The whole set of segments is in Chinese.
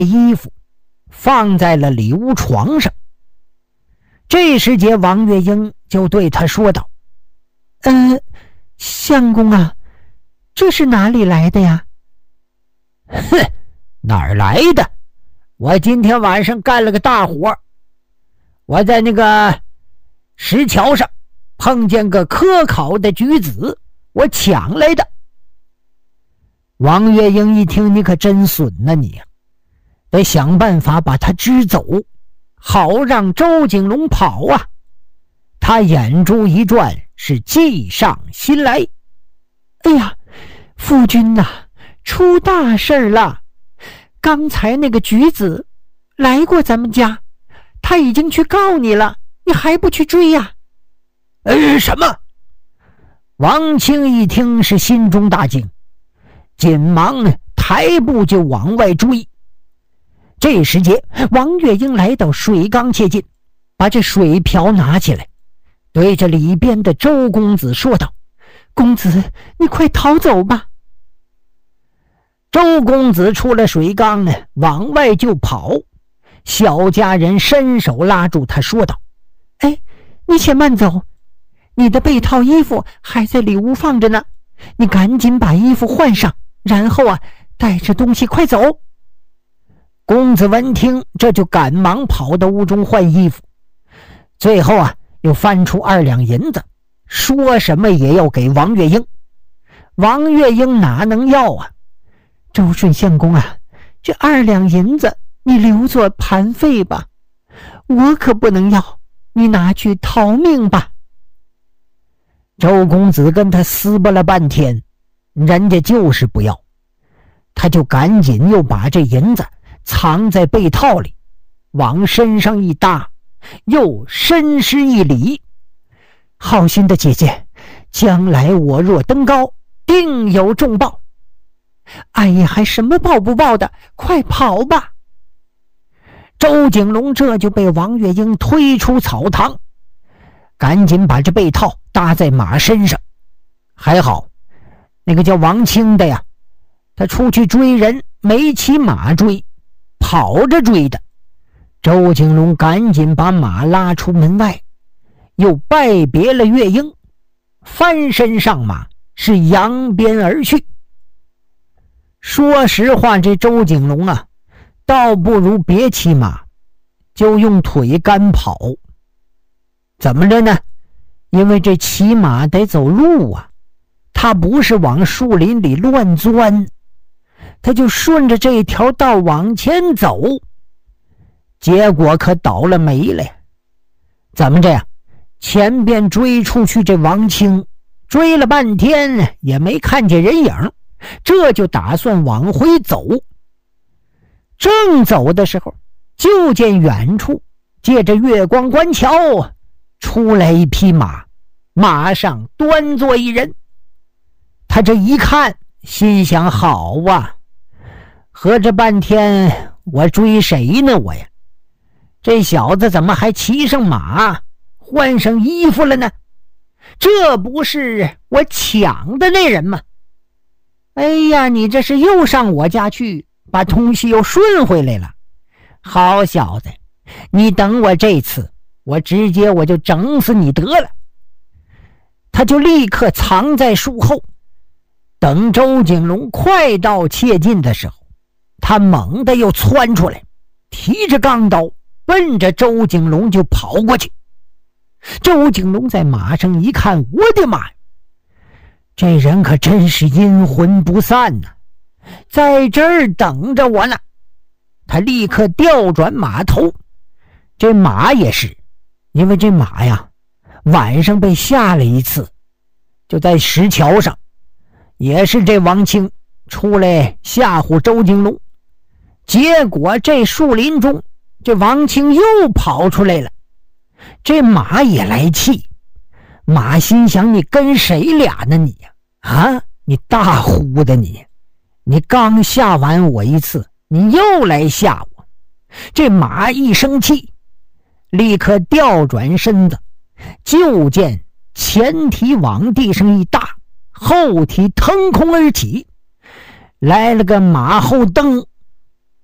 衣服放在了里屋床上。这时节，王月英就对他说道：相公啊，这是哪里来的呀？哼，哪儿来的？我今天晚上干了个大活，我在那个石桥上碰见个科考的举子，我抢来的。王月英一听，你可真损呐你呀，得想办法把他支走，好让周景龙跑啊。他眼珠一转，是计上心来。哎呀，夫君呐，出大事了！刚才那个举子来过咱们家，他已经去告你了，你还不去追呀？什么？王清一听是心中大惊，紧忙抬步就往外追。这时节，王月英来到水缸切近，把这水瓢拿起来，对着里边的周公子说道：公子，你快逃走吧。周公子出了水缸呢，往外就跑。小家人伸手拉住他说道：你且慢走，你的被套衣服还在里屋放着呢，你赶紧把衣服换上，然后带着东西快走。公子闻听，这就赶忙跑到屋中换衣服，最后又翻出2两银子，说什么也要给王月英。王月英哪能要啊？周顺相公啊，这2两银子你留作盘费吧，我可不能要，你拿去逃命吧。周公子跟他撕巴了半天，人家就是不要，他就赶紧又把这银子藏在被套里，往身上一搭，又深施一礼：好心的姐姐，将来我若登高，定有重报。哎呀，还什么报不报的，快跑吧。周景龙这就被王月英推出草堂，赶紧把这被套搭在马身上。还好那个叫王清的呀，他出去追人没骑马追，跑着追的。周景龙赶紧把马拉出门外，又拜别了月英，翻身上马，是扬鞭而去。说实话，这周景龙倒不如别骑马，就用腿干跑。怎么着呢？因为这骑马得走路他不是往树林里乱钻，他就顺着这条道往前走，结果可倒了霉了呀。怎么着呀？前边追出去这王清，追了半天也没看见人影，这就打算往回走。正走的时候，就见远处借着月光观桥出来一匹马，马上端坐一人。他这一看，心想：好合着半天我追谁呢我呀？这小子怎么还骑上马，换上衣服了呢？这不是我抢的那人吗？哎呀，你这是又上我家去，把东西又顺回来了。好小子，你等我这次，我直接就整死你得了。他就立刻藏在树后，等周景龙快到切近的时候，他猛地又窜出来，提着钢刀奔着周景龙就跑过去。周景龙在马上一看，我的妈呀，这人可真是阴魂不散在这儿等着我呢。他立刻调转马头，这马也是，因为这马呀晚上被吓了一次，就在石桥上，也是这王清出来吓唬周景龙，结果这树林中这王清又跑出来了。这马也来气，马心想：你跟谁俩呢你呀？你大呼的你刚吓完我一次，你又来吓我。这马一生气，立刻调转身子，就见前蹄往地上一搭，后蹄腾空而起，来了个马后蹬，啪！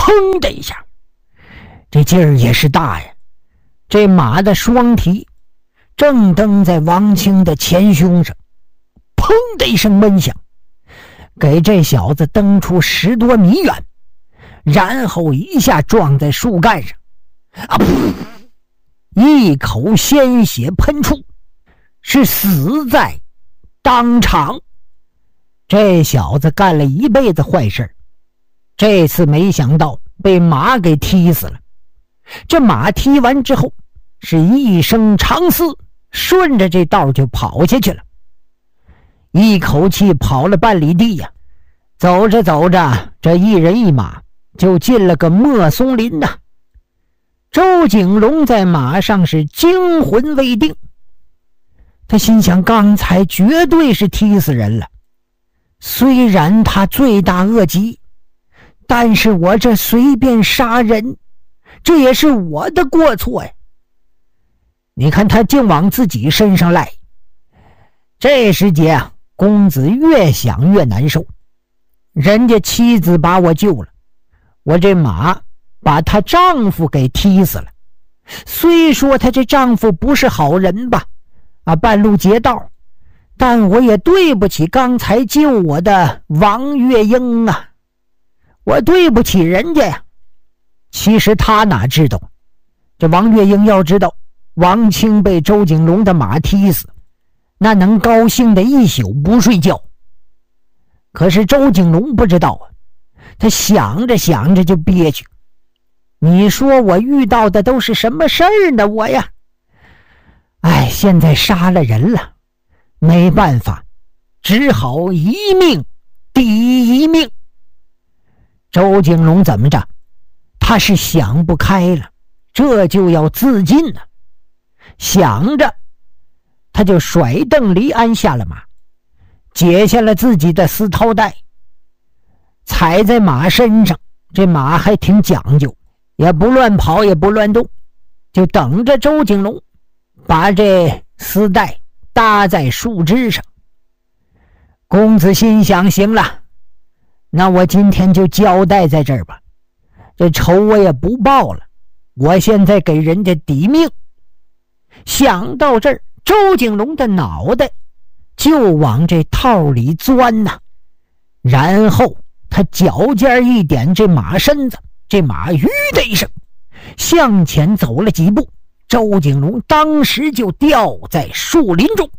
砰的一下，这劲儿也是大呀。这马的双蹄正蹬在王清的前胸上，砰的一声闷响，给这小子蹬出10多米远，然后一下撞在树干上，噗！一口鲜血喷出，是死在当场。这小子干了一辈子坏事，这次没想到被马给踢死了。这马踢完之后是一声长嘶，顺着这道就跑下去了，一口气跑了半里地呀。走着走着，这一人一马就进了个莫松林呐。周景龙在马上是惊魂未定，他心想刚才绝对是踢死人了，虽然他罪大恶极，但是我这随便杀人，这也是我的过错呀。你看他竟往自己身上赖。这时节啊，公子越想越难受，人家妻子把我救了，我这马把她丈夫给踢死了。虽说她这丈夫不是好人吧，半路劫道，但我也对不起刚才救我的王月英啊，我对不起人家呀。其实他哪知道，这王月英要知道王清被周景龙的马踢死，那能高兴的一宿不睡觉。可是周景龙不知道啊，他想着想着就憋屈。你说我遇到的都是什么事儿呢？我呀，现在杀了人了，没办法，只好一命抵一命。周景龙怎么着？他是想不开了，这就要自尽了。想着，他就甩蹬离鞍下了马，解下了自己的丝绦带，踩在马身上。这马还挺讲究，也不乱跑也不乱动，就等着周景龙把这丝带搭在树枝上。公子心想，行了，那我今天就交代在这儿吧，这仇我也不报了，我现在给人家抵命。想到这儿，周景龙的脑袋就往这套里钻呐，然后他脚尖一点这马身子，这马吁的一声向前走了几步，周景龙当时就掉在树林中。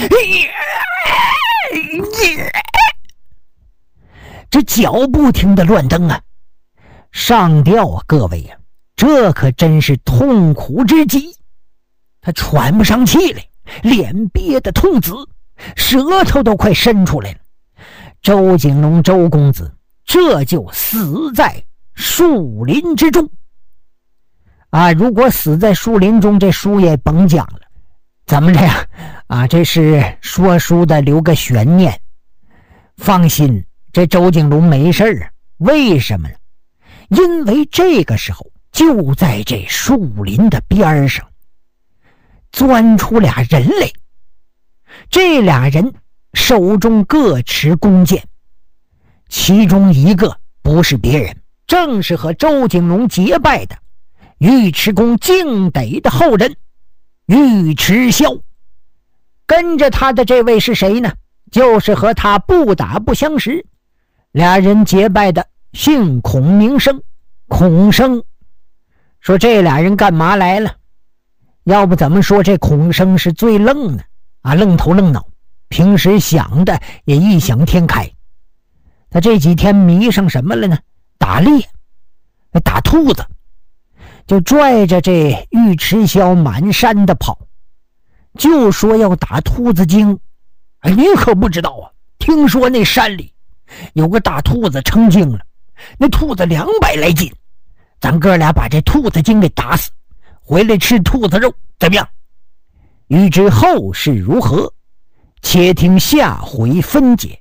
这脚不停的乱蹬啊，上吊啊，各位啊，这可真是痛苦之极。他喘不上气来，脸憋得通紫，舌头都快伸出来了。周景龙周公子这就死在树林之中如果死在树林中，这书也甭讲了。怎么着呀？这是说书的留个悬念。放心，这周景龙没事为什么呢？因为这个时候就在这树林的边上钻出俩人来。这俩人手中各持弓箭，其中一个不是别人，正是和周景龙结拜的尉迟恭敬得的后人尉迟萧。跟着他的这位是谁呢？就是和他不打不相识，俩人结拜的姓孔名生。孔生说这俩人干嘛来了？要不怎么说这孔生是最愣的愣头愣脑，平时想的也异想天开。他这几天迷上什么了呢？打猎，打兔子，就拽着这尉迟萧满山的跑，就说要打兔子精。您可不知道听说那山里有个大兔子成精了，那兔子200来斤，咱哥俩把这兔子精给打死，回来吃兔子肉，怎么样？欲知后事如何，且听下回分解。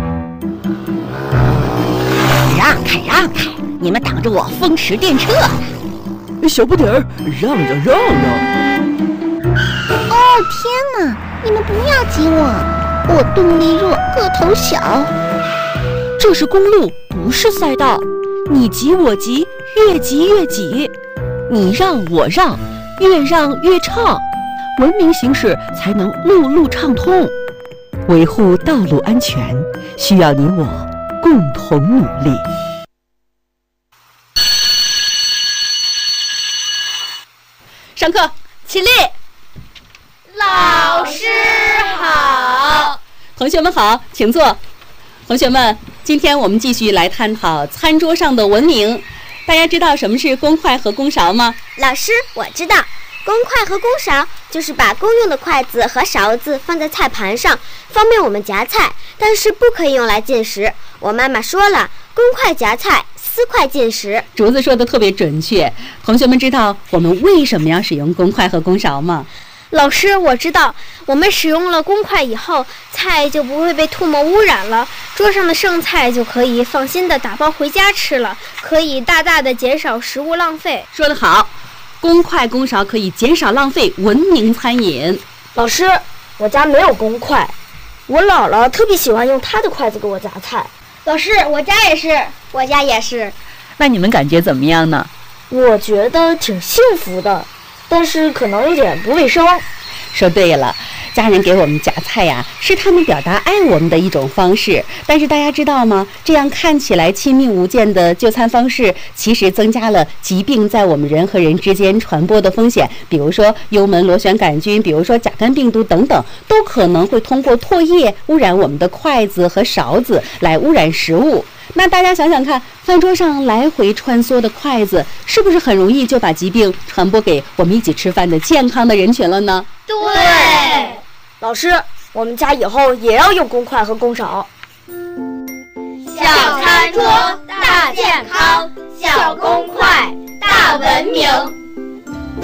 让开让开，你们挡着我风驰电掣呢！ 小不点儿，让让让让！ 天哪，你们不要挤我动力弱，个头小。 这是公路，不是赛道，你急我急， 越挤越挤，你让我让，越让越畅，文明行驶才能路路畅通。维护道路安全，需要你我共同努力。上课，起立。 老师好。 同学们好，请坐。同学们，今天我们继续来探讨餐桌上的文明。大家知道什么是公筷和公勺吗？ 老师，我知道，公筷和公勺就是把公用的筷子和勺子放在菜盘上，方便我们夹菜，但是不可以用来进食。我妈妈说了，公筷夹菜，私筷进食。 竹子说的特别准确。同学们知道我们为什么要使用公筷和公勺吗？ 老师，我知道，我们使用了公筷以后，菜就不会被唾沫污染了，桌上的剩菜就可以放心的打包回家吃了，可以大大的减少食物浪费。 说得好，公筷公勺可以减少浪费，文明餐饮。 老师，我家没有公筷，我姥姥特别喜欢用她的筷子给我夹菜。 老师，我家也是， 我家也是。 那你们感觉怎么样呢？ 我觉得挺幸福的，但是可能有点不卫生。 说对了，家人给我们夹菜呀，是他们表达爱我们的一种方式。但是大家知道吗？这样看起来亲密无间的就餐方式，其实增加了疾病在我们人和人之间传播的风险。比如说幽门螺旋杆菌，比如说甲肝病毒等等，都可能会通过唾液污染我们的筷子和勺子，来污染食物。那大家想想看，饭桌上来回穿梭的筷子，是不是很容易就把疾病传播给我们一起吃饭的健康的人群了呢？ 对。 老师，我们家以后也要用公筷和公勺。 小餐桌大健康，小公筷大文明。